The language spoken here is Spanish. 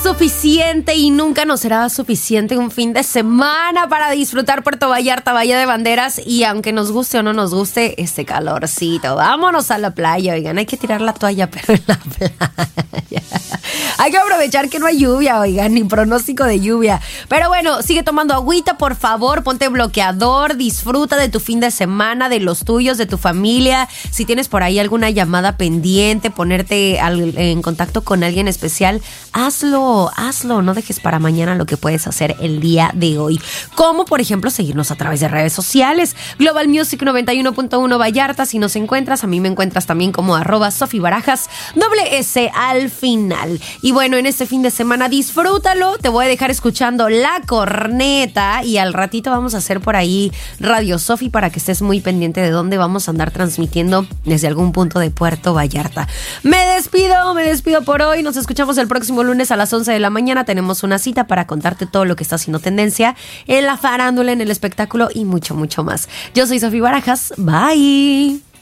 suficiente y nunca nos será suficiente un fin de semana para disfrutar Puerto Vallarta, Bahía de Banderas, y aunque nos guste o no nos guste este calorcito, vámonos a la playa. Oigan, hay que tirar la toalla, pero en la playa. Hay que aprovechar que no hay lluvia, oigan, ni pronóstico de lluvia. Pero bueno, sigue tomando agüita, por favor, ponte bloqueador, disfruta de tu fin de semana, de los tuyos, de tu familia. Si tienes por ahí alguna llamada pendiente, ponerte en contacto con alguien especial, hazlo, no dejes para mañana lo que puedes hacer el día de hoy. Como por ejemplo seguirnos a través de redes sociales, Global Music 91.1 Vallarta, si nos encuentras, a mí me encuentras también como @SofiBarajas, @S al final. Y bueno, en este fin de semana disfrútalo, te voy a dejar escuchando La Corneta y al ratito vamos a hacer por ahí Radio Sofi para que estés muy pendiente de dónde vamos a andar transmitiendo desde algún punto de Puerto Vallarta. Me despido por hoy, nos escuchamos el próximo lunes a las 11 de la mañana, tenemos una cita para contarte todo lo que está haciendo tendencia en la farándula, en el espectáculo y mucho, mucho más. Yo soy Sofi Barajas, bye.